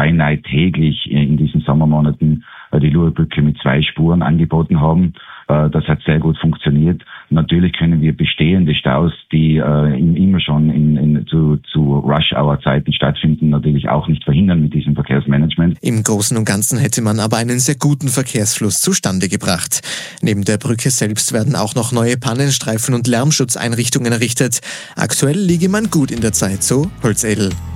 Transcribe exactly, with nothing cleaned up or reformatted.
beinahe täglich in diesen Sommermonaten die Luerbrücke mit zwei Spuren angeboten haben. Das hat sehr gut funktioniert. Natürlich können wir bestehende Staus, die äh, immer schon in, in, zu, zu Rush-Hour-Zeiten stattfinden, natürlich auch nicht verhindern mit diesem Verkehrsmanagement. Im Großen und Ganzen hätte man aber einen sehr guten Verkehrsfluss zustande gebracht. Neben der Brücke selbst werden auch noch neue Pannenstreifen und Lärmschutzeinrichtungen errichtet. Aktuell liege man gut in der Zeit, so Holzedel.